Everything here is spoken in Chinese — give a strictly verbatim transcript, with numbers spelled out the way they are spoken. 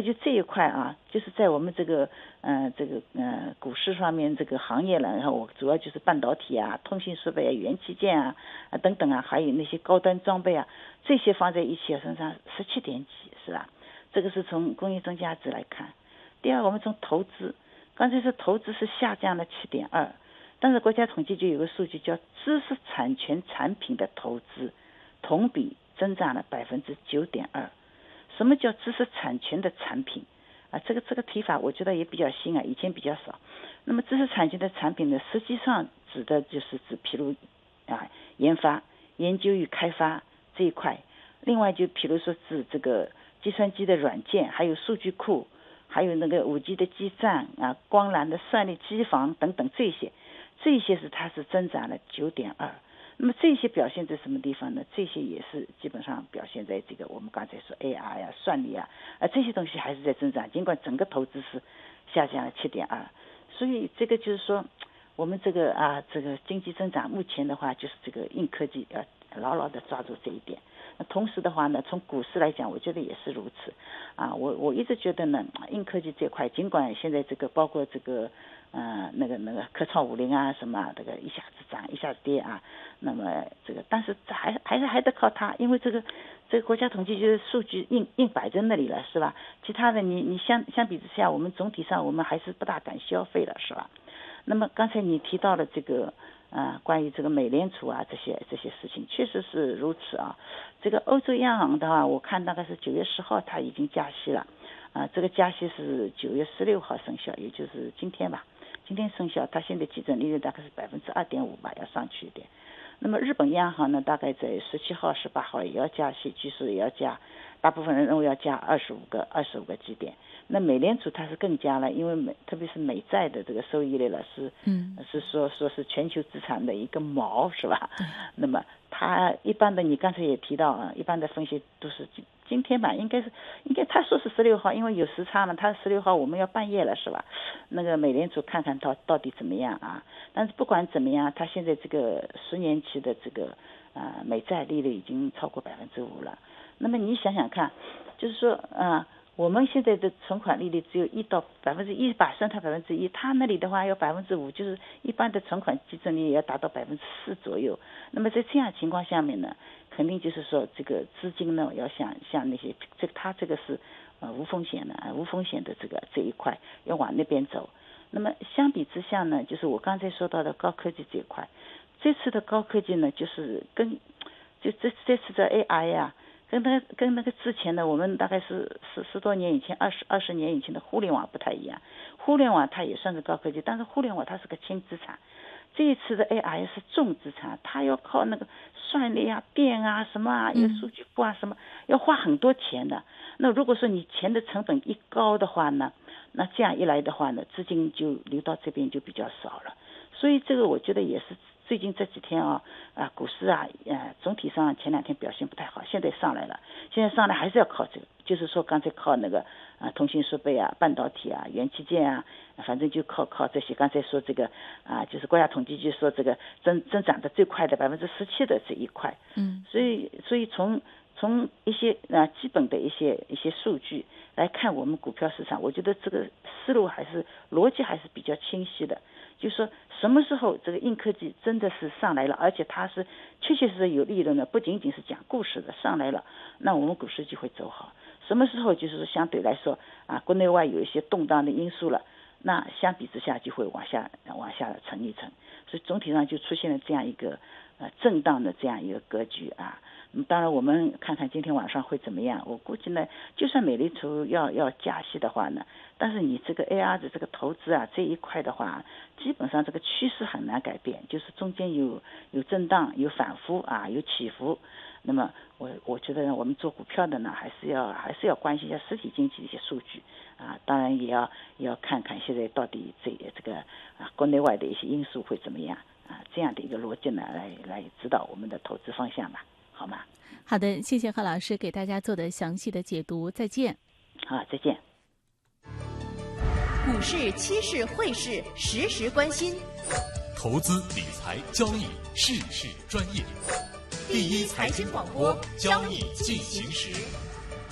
就这一块啊，就是在我们这个呃这个呃股市上面这个行业了，然后我主要就是半导体啊、通信设备啊、元器件啊啊等等啊，还有那些高端装备啊，这些放在一起啊，身上十七点几，是吧？这个是从工业增加值来看。第二，我们从投资，刚才说投资是下降了七点二，但是国家统计局有个数据叫知识产权产品的投资同比增长了百分之九点二。什么叫知识产权的产品啊？这个这个提法我觉得也比较新啊，以前比较少。那么知识产权的产品呢，实际上指的就是指譬如啊研发、研究与开发这一块。另外就譬如说指这个计算机的软件，还有数据库，还有那个五 G 的基站啊，光缆的算力机房等等，这些这些是它是增长了九点二。那么这些表现在什么地方呢？这些也是基本上表现在这个我们刚才说 A I 呀、算力啊，啊这些东西还是在增长，尽管整个投资是下降了七点二。所以这个就是说，我们这个啊这个经济增长目前的话，就是这个硬科技要牢牢的抓住这一点。那同时的话呢，从股市来讲，我觉得也是如此啊。我我一直觉得呢，硬科技这块，尽管现在这个包括这个呃那个那个科创五零啊什么这个一下子涨一下子跌啊，那么这个但是还还是还得靠它，因为这个这个国家统计局的数据硬硬摆在那里了，是吧？其他的你你相相比之下，我们总体上我们还是不大敢消费了，是吧？那么刚才你提到了这个呃关于这个美联储啊这些这些事情，确实是如此啊。这个欧洲央行的话，我看大概是九月十号它已经加息了啊，这个加息是九月十六号生效，也就是今天吧。今天生效，它现在基准利率大概是百分之二点五吧，要上去一点。那么日本央行呢，大概在十七号、十八号也要加息，据说也要加，大部分人认为要加二十五个、二十五个基点。那美联储它是更加了，因为美特别是美债的这个收益率了是，嗯，是说说是全球资产的一个锚，是吧？那么它一般的，你刚才也提到啊，一般的分析都是今天吧，应该是应该他说是十六号，因为有时差嘛，他十六号我们要半夜了，是吧？那个美联储看看到到底怎么样啊？但是不管怎么样，他现在这个十年期的这个呃美债利率已经超过百分之五了。那么你想想看，就是说啊。呃我们现在的存款利率只有一到百分之一吧，算它百分之一，他那里的话要百分之五，就是一般的存款基准利率也要达到百分之四左右。那么在这样情况下面呢，肯定就是说这个资金呢要像像那些这个它这个是呃无风险的啊无风险的这个这一块要往那边走。那么相比之下呢，就是我刚才说到的高科技这一块，这次的高科技呢就是跟就这这次的 A I 呀、啊。跟那个跟那个之前的我们大概是十十多年以前二十二十年以前的互联网不太一样，互联网它也算是高科技，但是互联网它是个轻资产，这一次的 A I 是重资产，它要靠那个算力啊、电啊什么啊、有数据库啊什么，要花很多钱的。那如果说你钱的成本一高的话呢，那这样一来的话呢，资金就流到这边就比较少了。所以这个我觉得也是。最近这几天啊，啊股市啊，呃总体上前两天表现不太好，现在上来了，现在上来还是要靠这个，就是说刚才靠那个啊通信设备啊、半导体啊、元器件啊，反正就靠靠这些。刚才说这个啊，就是国家统计局说这个增增长的最快的百分之十七的这一块，嗯，所以所以从从一些啊基本的一些一些数据来看，我们股票市场，我觉得这个思路还是逻辑还是比较清晰的。就是说什么时候这个硬科技真的是上来了，而且它是确确实实有利润的，不仅仅是讲故事的上来了，那我们股市就会走好。什么时候就是说相对来说啊，国内外有一些动荡的因素了，那相比之下就会往下往下沉一沉，所以总体上就出现了这样一个呃震荡的这样一个格局啊。嗯，当然我们看看今天晚上会怎么样。我估计呢，就算美联储要要加息的话呢，但是你这个 A R 的这个投资啊这一块的话，基本上这个趋势很难改变，就是中间有有震荡、有反复啊、有起伏。那么我我觉得我们做股票的呢，还是要还是要关心一下实体经济的一些数据啊，当然也要也要看看现在到底这这个啊国内外的一些因素会怎么样啊，这样的一个逻辑呢，来来指导我们的投资方向吧。好吗？ 好的，谢谢贺老师给大家做的详细的解读，再见。 好，再见。 股市、期市、汇市，时时关心。 投资理财交易，事事专业。第一财经广播，交易进行时。